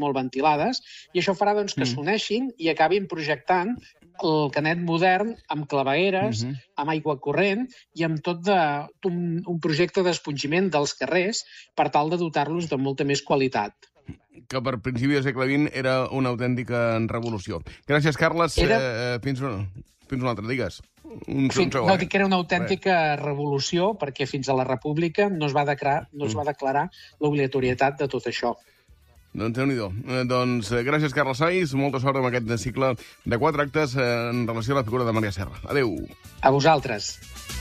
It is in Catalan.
molt ventilades, i això farà doncs, que s'uneixin i acabin projectant el Canet modern amb clavegueres, amb aigua corrent i amb tot un projecte d'espongiment dels carrers per tal de dotar-los de molta més qualitat. Que per principi del segle XX era una autèntica revolució. Gràcies, Carles. Fins un altre, digues. No dic que era una autèntica revolució, perquè fins a la República no es va declarar l'obligatorietat de tot això. Doncs Déu-n'hi-do. Doncs gràcies, Carles Saiz. Molta sort amb aquest cicle de 4 actes en relació a la figura de Maria Serra. Adéu. A vosaltres.